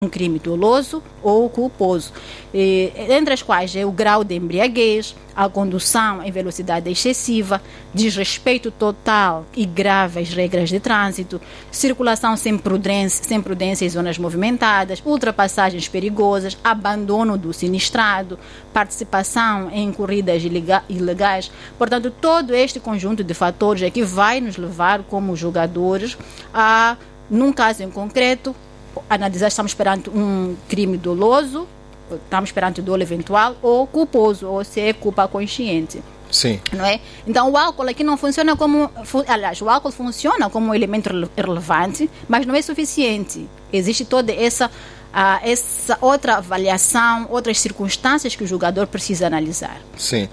um crime doloso ou culposo, entre as quais é o grau de embriaguez, a condução em velocidade excessiva, desrespeito total e grave às regras de trânsito, circulação sem prudência em zonas movimentadas, ultrapassagens perigosas, abandono do sinistrado, participação em corridas ilegais. Portanto, todo este conjunto de fatores é que vai nos levar como julgadores a, num caso em concreto, analisar se estamos perante um crime doloso, estamos perante dolo eventual ou culposo, ou se é culpa consciente. Sim. Não é? Então o álcool aqui não funciona como... Aliás, o álcool funciona como um elemento relevante, mas não é suficiente. Existe toda essa outra avaliação, outras circunstâncias que o julgador precisa analisar. Sim.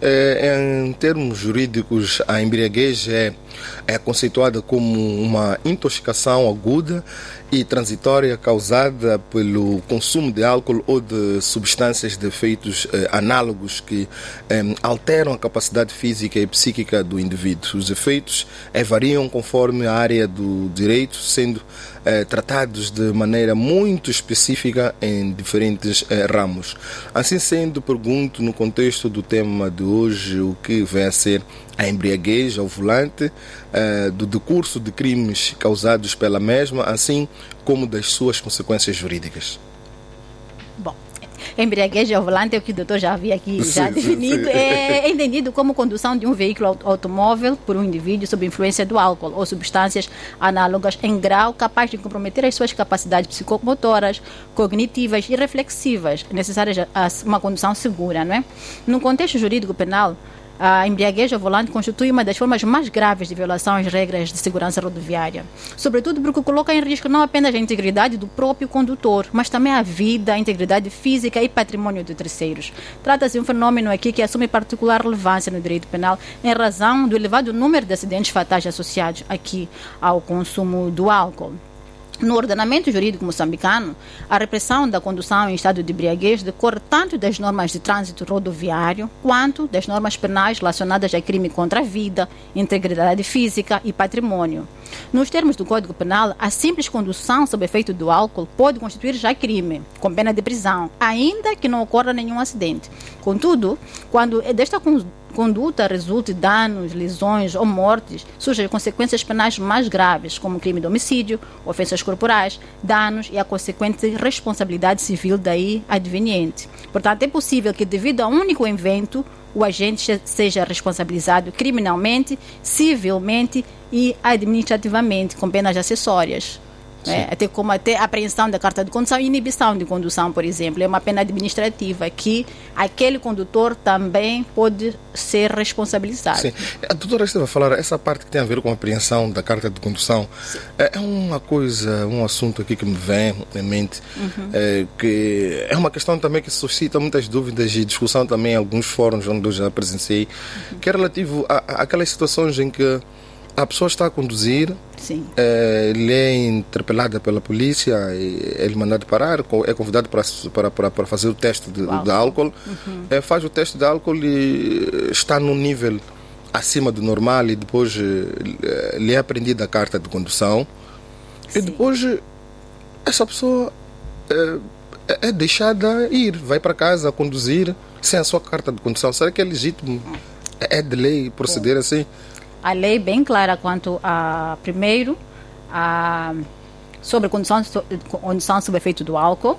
Em termos jurídicos, a embriaguez é conceituada como uma intoxicação aguda e transitória causada pelo consumo de álcool ou de substâncias de efeitos análogos que alteram a capacidade física e psíquica do indivíduo. Os efeitos variam conforme a área do direito, sendo tratados de maneira muito específica em diferentes ramos. Assim sendo, pergunto, no contexto do tema de hoje, o que vem a ser a embriaguez ao volante, do decurso de crimes causados pela mesma, assim como das suas consequências jurídicas. Bom, embriaguez ao volante é o que o doutor já havia aqui já definido. É entendido como condução de um veículo automóvel por um indivíduo sob influência do álcool ou substâncias análogas em grau capaz de comprometer as suas capacidades psicomotoras, cognitivas e reflexivas necessárias a uma condução segura, não é? No contexto jurídico penal, a embriaguez ao volante constitui uma das formas mais graves de violação às regras de segurança rodoviária, sobretudo porque coloca em risco não apenas a integridade do próprio condutor, mas também a vida, a integridade física e patrimônio de terceiros. Trata-se de um fenômeno aqui que assume particular relevância no direito penal em razão do elevado número de acidentes fatais associados aqui ao consumo do álcool. No ordenamento jurídico moçambicano, a repressão da condução em estado de embriaguez decorre tanto das normas de trânsito rodoviário quanto das normas penais relacionadas a crime contra a vida, integridade física e patrimônio. Nos termos do Código Penal, a simples condução sob efeito do álcool pode constituir já crime, com pena de prisão, ainda que não ocorra nenhum acidente. Contudo, quando desta conduta resulte danos, lesões ou mortes, surgem consequências penais mais graves, como crime de homicídio, ofensas corporais, danos e a consequente responsabilidade civil daí adveniente. Portanto, é possível que, devido a um único evento, o agente seja responsabilizado criminalmente, civilmente e administrativamente, com penas acessórias. Até como a apreensão da carta de condução e inibição de condução, por exemplo. É uma pena administrativa que aquele condutor também pode ser responsabilizado. Sim. A doutora estava a falar, essa parte que tem a ver com a apreensão da carta de condução, é uma coisa, um assunto aqui que me vem em mente, que é uma questão também que suscita muitas dúvidas e discussão também em alguns fóruns onde eu já presenciei, que é relativo àquelas situações em que a pessoa está a conduzir, ele é interpelada pela polícia, é mandado parar, é convidado para fazer o teste de álcool, faz o teste de álcool e está num nível acima do normal e depois lhe é apreendida a carta de condução. E depois essa pessoa é deixada ir, vai para casa a conduzir sem a sua carta de condução. Será que é legítimo? É de lei proceder assim? A lei bem clara quanto a, primeiro, sobre condução sob efeito do álcool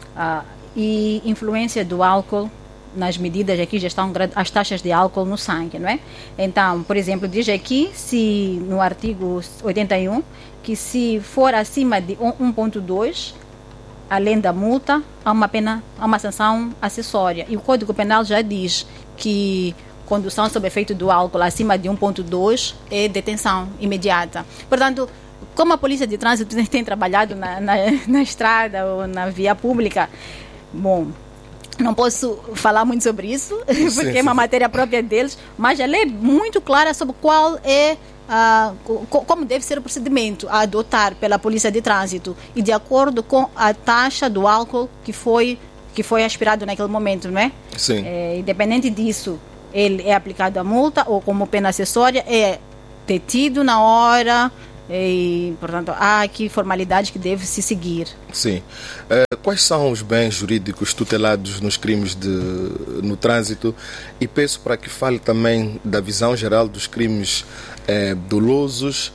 e influência do álcool nas medidas. Aqui já estão as taxas de álcool no sangue, não é? Então, por exemplo, diz aqui, se no artigo 81, que se for acima de 1.2, além da multa, há uma sanção acessória. E o Código Penal já diz que condução sob efeito do álcool acima de 1.2 é detenção imediata. Portanto, como a polícia de trânsito tem trabalhado na estrada ou na via pública, bom, não posso falar muito sobre isso, porque é uma matéria própria deles, mas a lei é muito clara sobre qual é como deve ser o procedimento a adotar pela polícia de trânsito e de acordo com a taxa do álcool que foi aspirado naquele momento, não é? Sim. Independente disso, ele é aplicado a multa ou como pena acessória, é detido na hora, E, portanto, há aqui formalidades que devem se seguir. Sim. Quais são os bens jurídicos tutelados nos crimes no trânsito? E peço para que fale também da visão geral dos crimes dolosos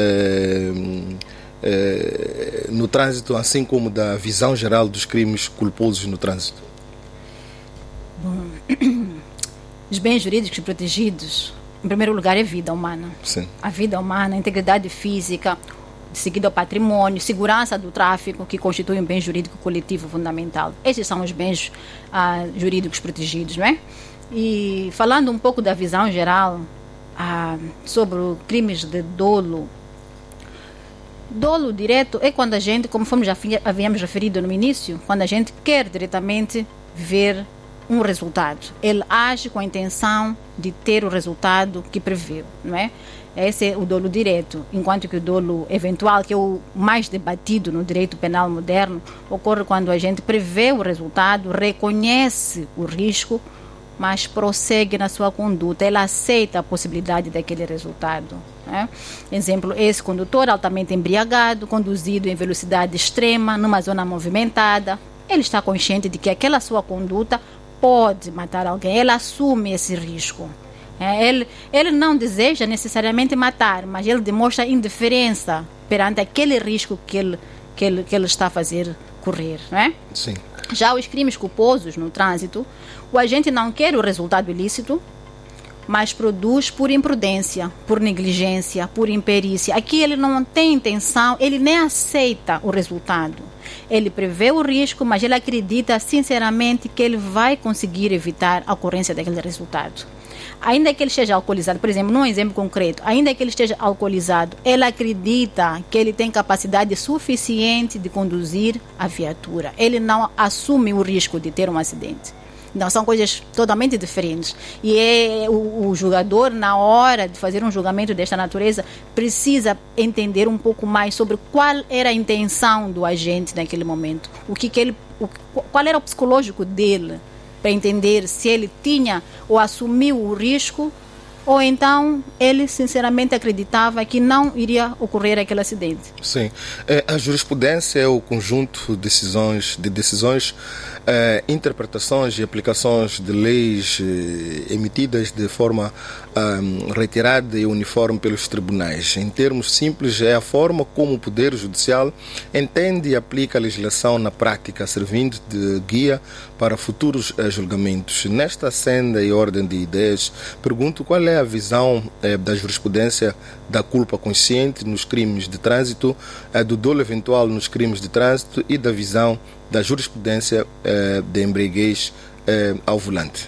no trânsito, assim como da visão geral dos crimes culposos no trânsito. Bom, os bens jurídicos protegidos, em primeiro lugar, é a vida humana. Sim. A vida humana, a integridade física, de seguida ao patrimônio, segurança do tráfico, que constitui um bem jurídico coletivo fundamental. Esses são os bens jurídicos protegidos, não é? E falando um pouco da visão geral sobre crimes de dolo. Dolo direto é quando a gente, como já havíamos referido no início, quando a gente quer diretamente ver um resultado. Ele age com a intenção de ter o resultado que preveu, não é? Esse é o dolo direto, enquanto que o dolo eventual, que é o mais debatido no direito penal moderno, ocorre quando a gente prevê o resultado, reconhece o risco, mas prossegue na sua conduta. Ele aceita a possibilidade daquele resultado. Né? Exemplo, esse condutor altamente embriagado, conduzido em velocidade extrema, numa zona movimentada, ele está consciente de que aquela sua conduta pode matar alguém, ele assume esse risco. Ele não deseja necessariamente matar, mas ele demonstra indiferença perante aquele risco que ele está a fazer correr. Não é? Sim. Já os crimes culposos no trânsito, o agente não quer o resultado ilícito, mas produz por imprudência, por negligência, por imperícia. Aqui ele não tem intenção, ele nem aceita o resultado. Ele prevê o risco, mas ele acredita sinceramente que ele vai conseguir evitar a ocorrência daquele resultado. Ainda que ele esteja alcoolizado, por exemplo, num exemplo concreto, ainda que ele esteja alcoolizado, ele acredita que ele tem capacidade suficiente de conduzir a viatura. Ele não assume o risco de ter um acidente. Não, são coisas totalmente diferentes. E o julgador, na hora de fazer um julgamento desta natureza, precisa entender um pouco mais sobre qual era a intenção do agente naquele momento. Qual era o psicológico dele, para entender se ele tinha ou assumiu o risco, ou então ele sinceramente acreditava que não iria ocorrer aquele acidente. Sim. A jurisprudência é o conjunto de decisões, interpretações e aplicações de leis emitidas de forma reiterada e uniforme pelos tribunais. Em termos simples, é a forma como o Poder Judicial entende e aplica a legislação na prática, servindo de guia para futuros julgamentos. Nesta senda e ordem de ideias, pergunto qual é a visão da jurisprudência da culpa consciente nos crimes de trânsito, do dolo eventual nos crimes de trânsito e da visão da jurisprudência de embriaguez ao volante.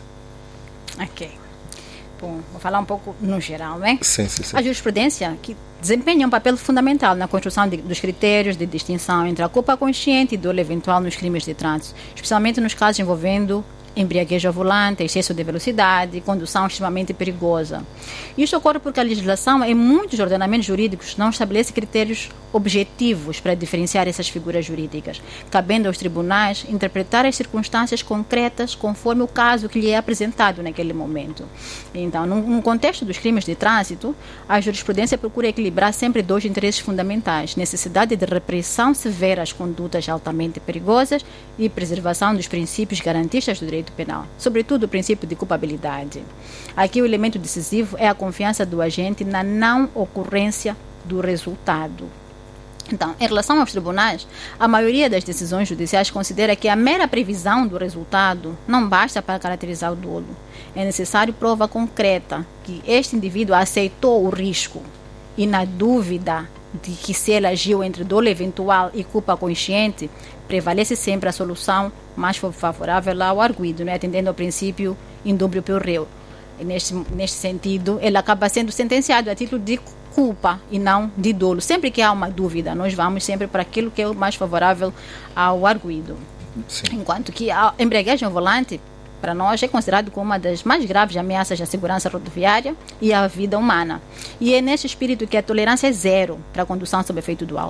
Ok. Bom, vou falar um pouco no geral, não é? Sim. A jurisprudência que desempenha um papel fundamental na construção dos critérios de distinção entre a culpa consciente e dolo eventual nos crimes de trânsito, especialmente nos casos envolvendo embriaguez ao volante, excesso de velocidade, condução extremamente perigosa. Isso ocorre porque a legislação, em muitos ordenamentos jurídicos, não estabelece critérios objetivos para diferenciar essas figuras jurídicas, cabendo aos tribunais interpretar as circunstâncias concretas conforme o caso que lhe é apresentado naquele momento. Então, no contexto dos crimes de trânsito, a jurisprudência procura equilibrar sempre dois interesses fundamentais: necessidade de repressão severa às condutas altamente perigosas e preservação dos princípios garantistas do direito penal, sobretudo o princípio de culpabilidade. Aqui o elemento decisivo é a confiança do agente na não ocorrência do resultado. Então, em relação aos tribunais, a maioria das decisões judiciais considera que a mera previsão do resultado não basta para caracterizar o dolo. É necessário prova concreta que este indivíduo aceitou o risco e, na dúvida de que se ele agiu entre dolo eventual e culpa consciente, prevalece sempre a solução mais favorável ao arguido, né? Atendendo ao princípio indúbio pro reo. Neste sentido, ele acaba sendo sentenciado a título de culpa e não de dolo. Sempre que há uma dúvida, nós vamos sempre para aquilo que é o mais favorável ao arguido. Sim. Enquanto que a embriaguez ao volante, para nós, é considerado como uma das mais graves ameaças à segurança rodoviária e à vida humana. E é nesse espírito que a tolerância é zero para a condução sob efeito do álcool.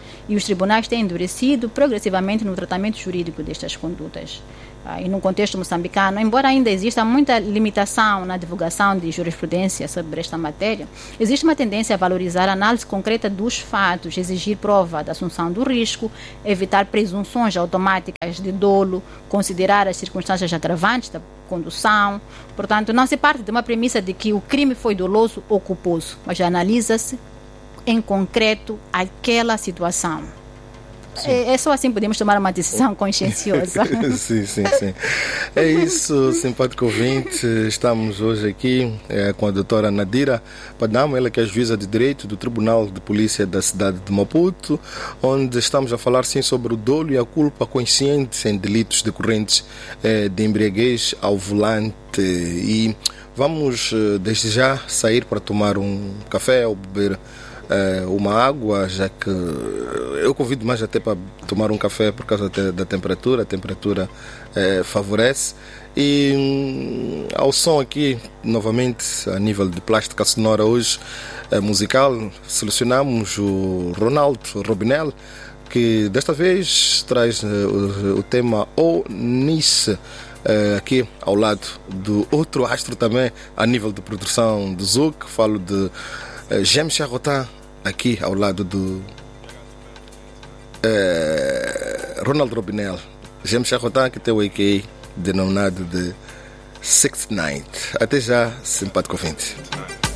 e os tribunais têm endurecido progressivamente no tratamento jurídico destas condutas. E no contexto moçambicano, embora ainda exista muita limitação na divulgação de jurisprudência sobre esta matéria, existe uma tendência a valorizar a análise concreta dos fatos, exigir prova da assunção do risco, evitar presunções automáticas de dolo, considerar as circunstâncias agravantes da condução. Portanto, não se parte de uma premissa de que o crime foi doloso ou culposo, mas analisa-se em concreto aquela situação. É só assim podemos tomar uma decisão conscienciosa. Sim. É isso, simpático ouvinte. Estamos hoje aqui com a doutora Nadira Padamo, ela que é juíza de Direito do Tribunal de Polícia da cidade de Maputo, onde estamos a falar sim sobre o dolo e a culpa consciente em delitos decorrentes de embriaguez ao volante. E vamos desde já sair para tomar um café ou beber uma água, já que eu convido mais até para tomar um café por causa da temperatura. A temperatura favorece. E ao som aqui, novamente, a nível de plástica sonora hoje, musical, selecionamos o Ronaldo Robinel, que desta vez traz o tema O Nice, aqui ao lado do outro astro também a nível de produção do Zouk. Falo de James Charrotin, aqui ao lado do Ronaldo Robinel. James Charrotin, que tem o AKA denominado de 69. Até já, simpático ouvinte.